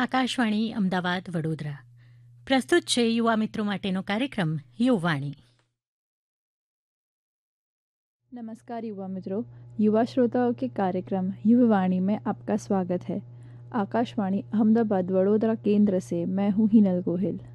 આકાશવાણી અમદાવાદ વડોદરા પ્રસ્તુત છે યુવા મિત્રો માટેનો કાર્યક્રમ યુવાણી। नमस्कार युवा मित्रों, युवा श्रोताओं के कार्यक्रम युवावाणी में आपका स्वागत है। आकाशवाणी अहमदाबाद वडोदरा केंद्र से मैं हूँ हिनल गोहिल।